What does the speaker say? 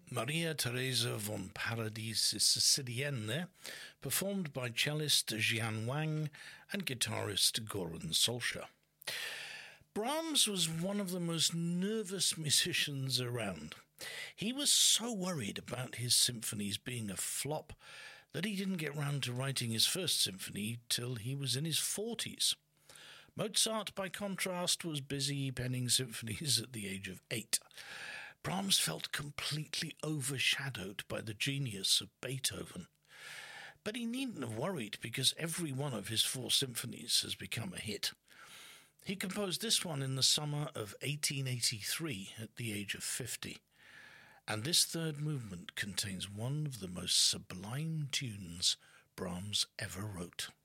Maria Teresa von Paradis Sicilienne, performed by cellist Jian Wang and guitarist Goran Solskjaer. Brahms was one of the most nervous musicians around. He was so worried about his symphonies being a flop that he didn't get round to writing his first symphony till he was in his 40s. Mozart, by contrast, was busy penning symphonies at the age of 8. Brahms felt completely overshadowed by the genius of Beethoven. But he needn't have worried, because every one of his 4 symphonies has become a hit. He composed this one in the summer of 1883 at the age of 50. And this third movement contains one of the most sublime tunes Brahms ever wrote.